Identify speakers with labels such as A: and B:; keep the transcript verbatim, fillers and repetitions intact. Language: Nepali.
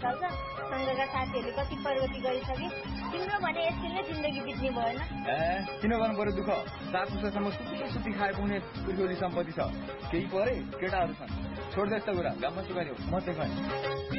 A: बसाल्छ सँगका साथीहरूले कति प्रगति गरिसके तिम्रो भने यसले नै जिन्दगी बित्ने भएन
B: ए किन गर्नु पर्यो दुःख सात वर्षसम्म सुती सुती खाए पुग्ने पुर्खौली सम्पत्ति छ केही परे केटाहरू छन् छोड्दै यस्तो कुरा गाउँमा सुकार्यो म चाहिँ